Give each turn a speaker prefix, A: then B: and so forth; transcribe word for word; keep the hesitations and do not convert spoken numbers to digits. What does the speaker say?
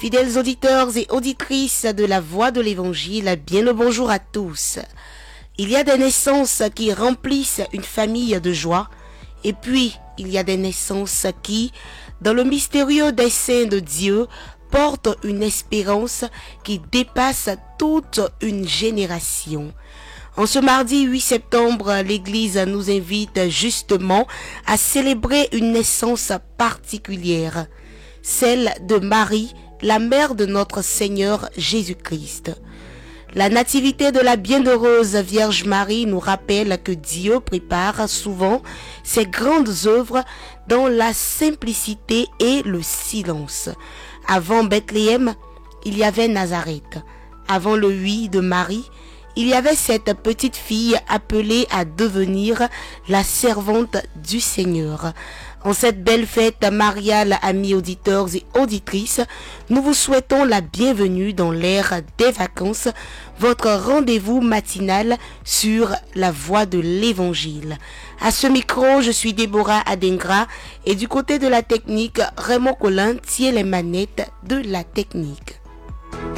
A: Fidèles auditeurs et auditrices de la Voix de l'Évangile, bien le bonjour à tous. Il y a des naissances qui remplissent une famille de joie, et puis il y a des naissances qui, dans le mystérieux dessein de Dieu, portent une espérance qui dépasse toute une génération. En ce mardi huit septembre, l'Église nous invite justement à célébrer une naissance particulière, celle de Marie, la mère de notre Seigneur Jésus-Christ. La nativité de la bienheureuse Vierge Marie nous rappelle que Dieu prépare souvent ses grandes œuvres dans la simplicité et le silence. Avant Bethléem, il y avait Nazareth. Avant le oui de Marie, il y avait cette petite fille appelée à devenir la servante du Seigneur. En cette belle fête mariale, amis auditeurs et auditrices, nous vous souhaitons la bienvenue dans l'ère des vacances, votre rendez-vous matinal sur la Voix de l'Évangile. À ce micro, je suis Déborah Adengra et du côté de la technique, Raymond Collin tient les manettes de la technique.